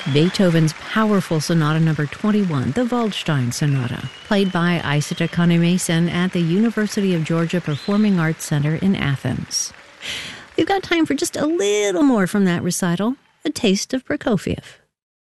Beethoven's powerful Sonata No. 21, the Waldstein Sonata, played by Isata Kane-Mason at the University of Georgia Performing Arts Center in Athens. We've got time for just a little more from that recital, a taste of Prokofiev.